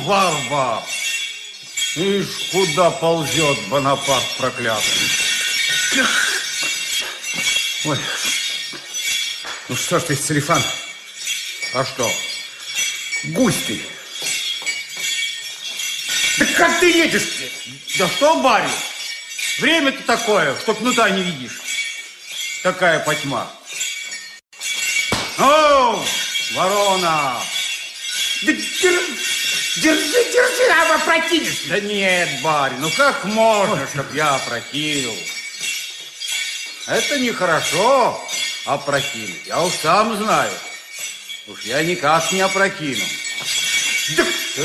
варвар! Ишь, куда ползет Бонапарт проклятый. Ой, ну что ж ты, Целифан? А что? Гусь ты. Да как ты едешь-то? Да что, барин? Время-то такое, что кнута не видишь. Такая потьма. О, ворона! Да держи, а опрокинешь. Да нет, барин, ну как можно, чтоб я опрокинул? Это нехорошо опрокинуть. Я уж сам знаю. Уж я никак не опрокину. Да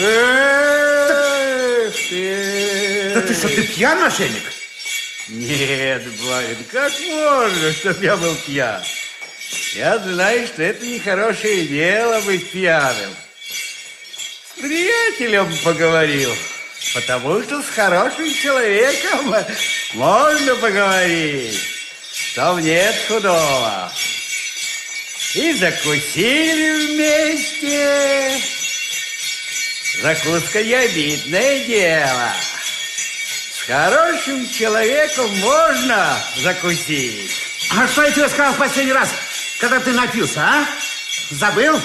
ты что, ты пьян, мошенник? Нет, барин, как можно, чтоб я был пьян? Я знаю, что это нехорошее дело быть пьяным. С приятелем поговорил, потому что с хорошим человеком можно поговорить. Там нет худого. И закусили вместе. Закуска не обидное дело. С хорошим человеком можно закусить. А что я тебе сказал в последний раз, когда ты напился, а? Забыл?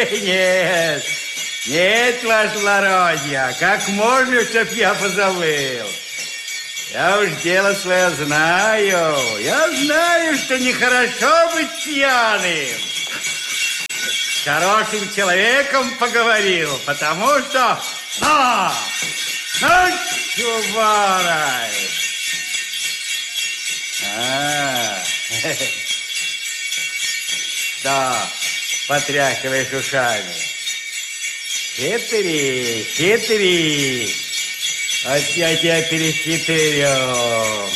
Нет, ваше благородие, как можно, чтоб я позабыл? Я уж дело свое знаю. Я знаю, что нехорошо быть пьяным. С хорошим человеком поговорил, потому что... чуварай! Что, потряхиваешь ушами? Хитри. Вот я тебя перехитрю.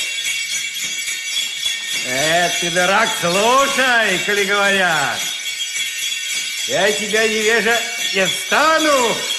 Ты, дурак, слушай, коли говорят. Я тебя невежа не стану